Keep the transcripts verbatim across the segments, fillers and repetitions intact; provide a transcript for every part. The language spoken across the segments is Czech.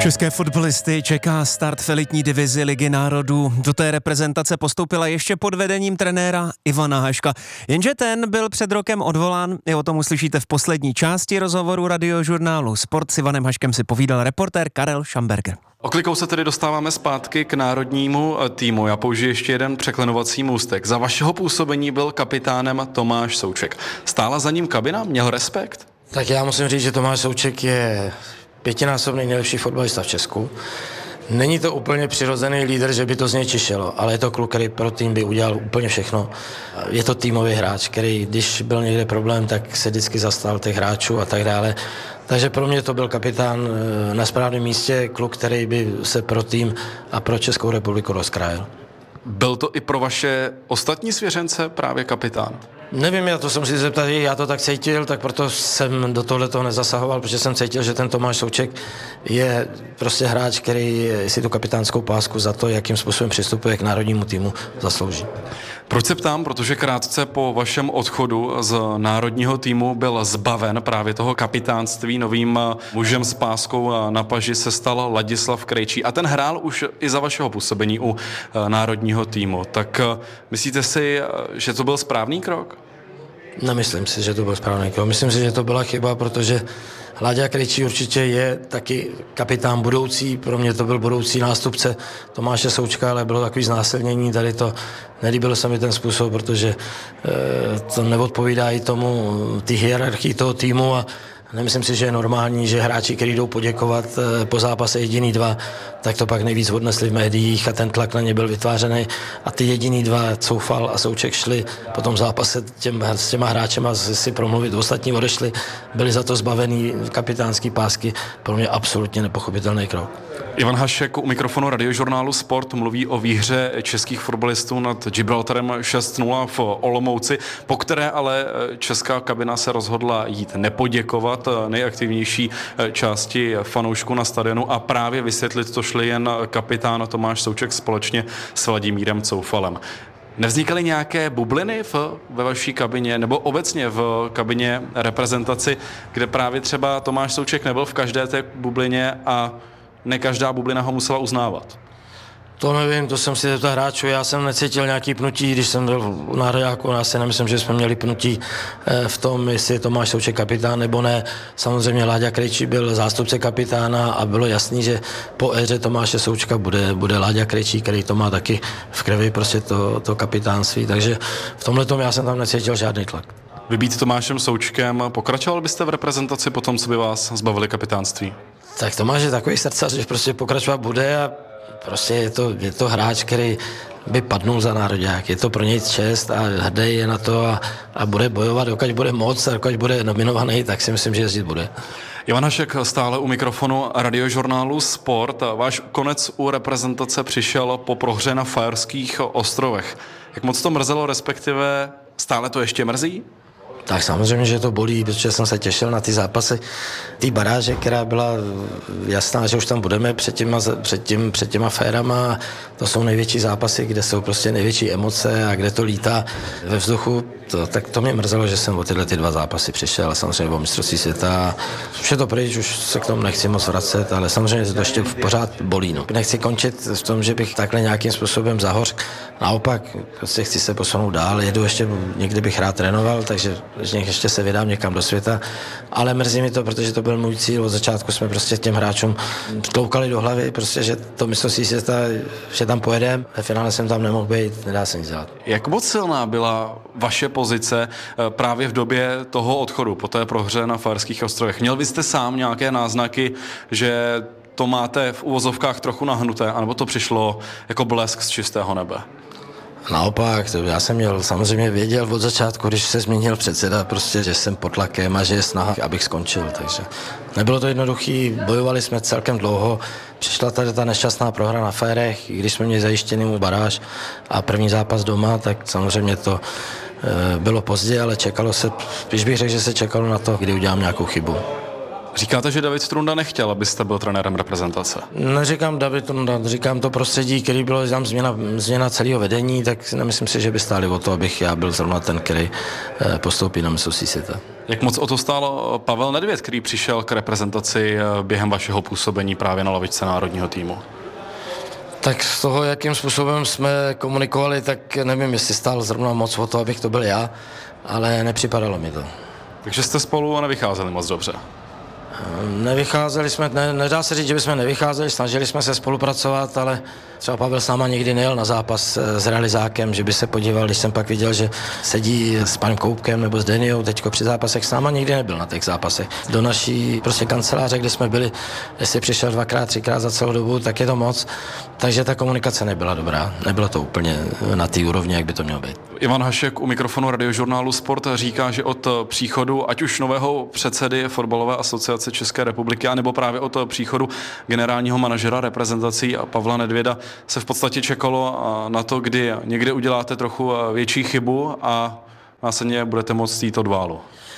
České fotbalisty čeká start v elitní divizi Ligy národů. Do té reprezentace postoupila ještě pod vedením trenéra Ivana Haška. Jenže ten byl před rokem odvolán. I o tom uslyšíte v poslední části rozhovoru radiožurnálu Sport. S Ivanem Haškem si povídal reportér Karel Schamberger. Oklikou se tedy dostáváme zpátky k národnímu týmu. Já použiju ještě jeden překlenovací můstek. Za vašeho působení byl kapitánem Tomáš Souček. Stála za ním kabina? Měl respekt? Tak já musím říct, že Tomáš Souček je pětinásobný nejlepší fotbalista v Česku. Není to úplně přirozený lídr, že by to z něj čišelo, ale je to kluk, který pro tým by udělal úplně všechno. Je to týmový hráč, který, když byl někde problém, tak se vždycky zastal těch hráčů a tak dále. Takže pro mě to byl kapitán na správném místě, kluk, který by se pro tým a pro Českou republiku rozkrájel. Byl to i pro vaše ostatní svěřence právě kapitán? Nevím, já to jsem si zeptal, já to tak cítil, tak proto jsem do tohle toho nezasahoval, protože jsem cítil, že ten Tomáš Souček je prostě hráč, který si tu kapitánskou pásku za to, jakým způsobem přistupuje k národnímu týmu, zaslouží. Proč se ptám? Protože krátce po vašem odchodu z národního týmu byl zbaven právě toho kapitánství. Novým mužem s páskou na paži se stal Ladislav Krejčí a ten hrál už i za vašeho působení u národního týmu. Tak myslíte si, že to byl správný krok? Nemyslím si, že to byl správný krok. Myslím si, že to byla chyba, protože Láďa Krejčí určitě je taky kapitán budoucí, pro mě to byl budoucí nástupce Tomáše Součka, ale bylo takový znásilnění, tady to nelíbilo se mi ten způsob, protože e, to neodpovídá i tomu, ty hierarchii toho týmu a nemyslím si, že je normální, že hráči, kteří jdou poděkovat po zápase jediný dva, tak to pak nejvíc odnesli v médiích a ten tlak na ně byl vytvářený a ty jediný dva, Coufal a Souček, šli po tom zápase těm, s těma hráčema si promluvit, ostatní odešli, byli za to zbavený kapitánský pásky, pro mě absolutně nepochopitelný krok. Ivan Hašek u mikrofonu radiožurnálu Sport mluví o výhře českých fotbalistů nad Gibraltarem šest nula v Olomouci, po které ale česká kabina se rozhodla jít nepoděkovat nejaktivnější části fanoušků na stadionu a právě vysvětlit to šli jen kapitán Tomáš Souček společně s Vladimírem Coufalem. Nevznikaly nějaké bubliny v, ve vaší kabině nebo obecně v kabině reprezentaci, kde právě třeba Tomáš Souček nebyl v každé té bublině a ne každá bublina ho musela uznávat? To nevím, to jsem si zeptal hráčů, já jsem necítil nějaký pnutí, když jsem byl u nároďáku, já si nemyslím, že jsme měli pnutí v tom, jestli je Tomáš Souček kapitán nebo ne. Samozřejmě Láďa Krejčí byl zástupce kapitána a bylo jasný, že po éře Tomáše Součka bude, bude Láďa Krejčí, který to má taky v krvi, prostě to, to kapitánství, takže v tomhletom já jsem tam necítil žádný tlak. Vy být Tomášem Součkem, pokračoval byste v reprezentaci po tom, co by vás zbavili kapitánství? Tak Tomáš je takový srdcař, že prostě pokračovat bude a prostě je to, je to hráč, který by padnul za nároďák. Je to pro něj čest a hrdý je na to a, a bude bojovat, dokud bude moc a dokud bude nominovaný, tak si myslím, že jezdit bude. Ivan Hašek stále u mikrofonu radiožurnálu Sport. Váš konec u reprezentace přišel po prohře na Faerských ostrovech. Jak moc to mrzelo, respektive stále to ještě mrzí? Tak samozřejmě, že to bolí, protože jsem se těšil na ty zápasy, ty baráže, která byla jasná, že už tam budeme před těma, před tím, před těma férama. To jsou největší zápasy, kde jsou prostě největší emoce a kde to lítá ve vzduchu. To, tak to mě mrzelo, že jsem o tyhle ty dva zápasy přišel, samozřejmě o mistrovství světa. Už je to pryč, už se k tomu nechci moc vracet, ale samozřejmě to ještě pořád bolí. No. Nechci končit v tom, že bych takhle nějakým způsobem zahoř. Naopak, prostě chci se posunout dál, jedu ještě, někdy bych rád trénoval, takže ještě se vydám někam do světa, ale mrzí mi to, protože to byl můj cíl. Od začátku jsme prostě těm hráčům tloukali do hlavy, prostě, že to mistrovství světa, že tam pojedeme, ve finále jsem tam nemohl být, nedá se nic dělat. Jak moc silná byla vaše pozice právě v době toho odchodu po té prohře na Faerských ostrovech? Měl byste sám nějaké náznaky, že to máte v uvozovkách trochu nahnuté, anebo to přišlo jako blesk z čistého nebe? Naopak, to já jsem měl, samozřejmě věděl od začátku, když se změnil předseda, prostě, že jsem pod tlakem a že je snaha, abych skončil, takže nebylo to jednoduchý, bojovali jsme celkem dlouho, přišla tady ta nešťastná prohra na Faerech, i když jsme měli zajištěný baráž a první zápas doma, tak samozřejmě to e, bylo pozdě, ale čekalo se, když bych řekl, že se čekalo na to, kdy udělám nějakou chybu. Říkáte, že David Strunda nechtěl, abyste byl trenérem reprezentace. Neříkám David Strunda, říkám to prostředí, který bylo tam změna, změna celého vedení, tak nemyslím si, že by stáli o to, abych já byl zrovna ten, který postoupí na mistrovství světa. Jak moc o to stál Pavel Nedvěd, který přišel k reprezentaci během vašeho působení právě na lavičce národního týmu? Tak z toho, jakým způsobem jsme komunikovali, tak nevím, jestli stál zrovna moc o to, abych to byl já, ale nepřipadalo mi to. Takže jste spolu nevycházeli moc dobře. Nevycházeli jsme, ne, nedá se říct, že bychom nevycházeli, snažili jsme se spolupracovat, ale třeba Pavel s náma nikdy nejel na zápas s realizákem, že by se podíval, když jsem pak viděl, že sedí s panem Koupkem nebo s Deniou teďko při zápasech, s náma nikdy nebyl na těch zápasech. Do naší prostě kanceláře, kde jsme byli, jestli přišel dvakrát, třikrát za celou dobu, tak je to moc, takže ta komunikace nebyla dobrá, nebylo to úplně na té úrovni, jak by to mělo být. Ivan Hašek u mikrofonu Radiožurnálu Sport říká, že od příchodu ať už nového předsedy Fotbalové asociace České republiky, anebo právě od příchodu generálního manažera reprezentací Pavla Nedvěda se v podstatě čekalo na to, kdy někde uděláte trochu větší chybu a následně budete moct jít od válu.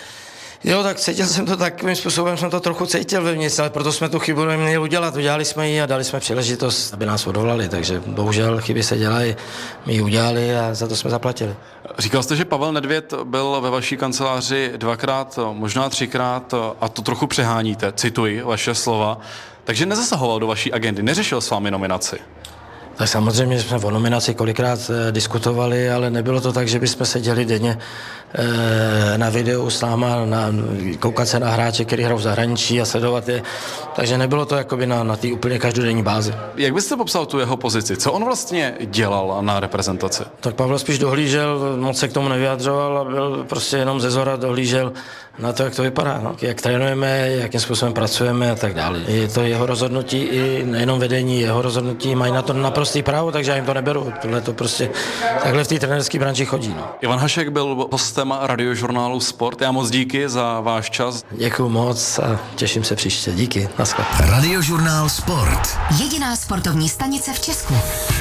Jo, tak cítil jsem to takovým způsobem, jsem to trochu cítil vevnitř, ale proto jsme tu chybu neměli udělat. Udělali jsme ji a dali jsme příležitost, aby nás odvolali, takže bohužel chyby se dělají, my ji udělali a za to jsme zaplatili. Říkal jste, že Pavel Nedvěd byl ve vaší kanceláři dvakrát, možná třikrát a to trochu přeháníte, cituji vaše slova, takže nezasahoval do vaší agendy, neřešil s vámi nominaci. Tak samozřejmě jsme o nominaci kolikrát e, diskutovali, ale nebylo to tak, že bychom seděli denně e, na videu s náma, na, koukat se na hráče, který hrajou v zahraničí a sledovat je. Takže nebylo to jakoby na, na té úplně každodenní bázi. Jak byste popsal tu jeho pozici? Co on vlastně dělal na reprezentaci? Tak Pavel spíš dohlížel, moc se k tomu nevyjadřoval a byl prostě jenom ze zhora dohlížel na to, jak to vypadá, no. Jak trénujeme, jakým způsobem pracujeme a tak dále. Je to jeho rozhodnutí i nejenom vedení, jeho rozhodnutí mají na to naprostý právo, takže já jim to neberu. Tohle to prostě takhle v té trenérské branži chodí. No. Ivan Hašek byl hostem Radiožurnálu Sport. Já moc díky za váš čas. Děkuju moc a těším se příště. Díky. Naschle. Radiožurnál Sport. Jediná sportovní stanice v Česku.